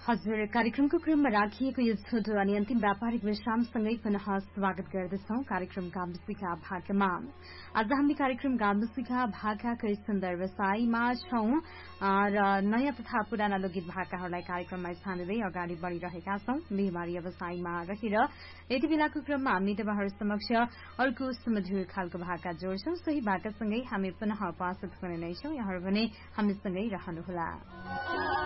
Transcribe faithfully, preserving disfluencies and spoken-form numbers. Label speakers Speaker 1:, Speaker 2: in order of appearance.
Speaker 1: हजुर, कार्यक्रमको क्रममा राखिएको यो छोटो अनि अन्तिम व्यापारिक विश्रामसँगै पुनः स्वागत गर्दछौं कार्यक्रम गाउँबस्तीका भाकामा। आज हामी कार्यक्रम गाउँबस्तीका भाकाको सुन्दर व्यवसायमा छौं र नयाँ तथा पुराना लोकगीत भाकाहरूलाई कार्यक्रममा स्थान दिँदै अगाडि बढ़िरहेका छौं। बिहिबार व्यवसायमा रहेर यति बेलाको क्रममा हामी तपाईहरु समक्ष अर्को सुमधुर खालको भाका जोड्छौं। सोही भाकासँगै हामी पुनः उपस्थित हुने नै छौं। यहाँहरु भने हामीसँगै रहनुहोला।